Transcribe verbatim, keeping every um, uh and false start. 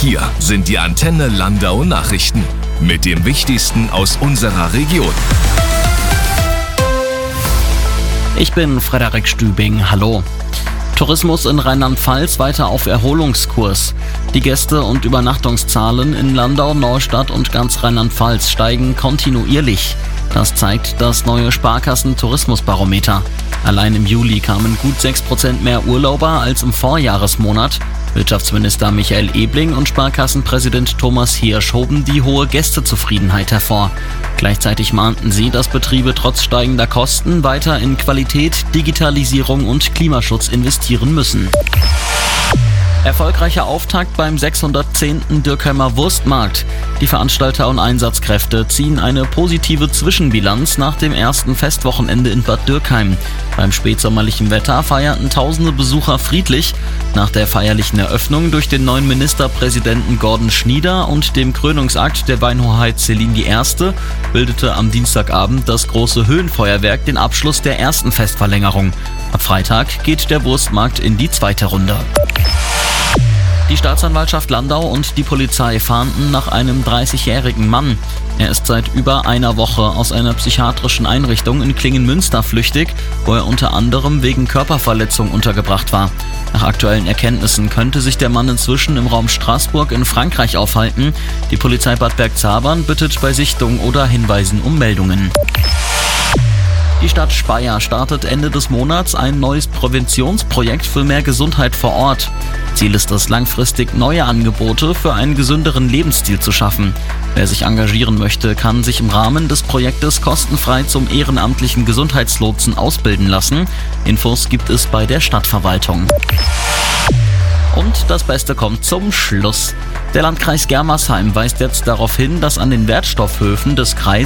Hier sind die Antenne Landau Nachrichten mit dem Wichtigsten aus unserer Region. Ich bin Frederik Stübing, hallo. Tourismus in Rheinland-Pfalz weiter auf Erholungskurs. Die Gäste- und Übernachtungszahlen in Landau, Neustadt und ganz Rheinland-Pfalz steigen kontinuierlich. Das zeigt das neue Sparkassen-Tourismusbarometer. Allein im Juli kamen gut sechs Prozent mehr Urlauber als im Vorjahresmonat. Wirtschaftsminister Michael Ebling und Sparkassenpräsident Thomas Hirsch hoben die hohe Gästezufriedenheit hervor. Gleichzeitig mahnten sie, dass Betriebe trotz steigender Kosten weiter in Qualität, Digitalisierung und Klimaschutz investieren müssen. Erfolgreicher Auftakt beim sechshundertzehnten Dürkheimer Wurstmarkt. Die Veranstalter und Einsatzkräfte ziehen eine positive Zwischenbilanz nach dem ersten Festwochenende in Bad Dürkheim. Beim spätsommerlichen Wetter feierten tausende Besucher friedlich. Nach der feierlichen Eröffnung durch den neuen Ministerpräsidenten Gordon Schnieder und dem Krönungsakt der Weinhoheit Celine die Erste bildete am Dienstagabend das große Höhenfeuerwerk den Abschluss der ersten Festverlängerung. Ab Freitag geht der Wurstmarkt in die zweite Runde. Die Staatsanwaltschaft Landau und die Polizei fahnden nach einem dreißigjährigen Mann. Er ist seit über einer Woche aus einer psychiatrischen Einrichtung in Klingen-Münster flüchtig, wo er unter anderem wegen Körperverletzung untergebracht war. Nach aktuellen Erkenntnissen könnte sich der Mann inzwischen im Raum Straßburg in Frankreich aufhalten. Die Polizei Bad Bergzabern bittet bei Sichtung oder Hinweisen um Meldungen. Die Stadt Speyer startet Ende des Monats ein neues Präventionsprojekt für mehr Gesundheit vor Ort. Ziel ist es, langfristig neue Angebote für einen gesünderen Lebensstil zu schaffen. Wer sich engagieren möchte, kann sich im Rahmen des Projektes kostenfrei zum ehrenamtlichen Gesundheitslotsen ausbilden lassen. Infos gibt es bei der Stadtverwaltung. Und das Beste kommt zum Schluss. Der Landkreis Germersheim weist jetzt darauf hin, dass an den Wertstoffhöfen des Kreises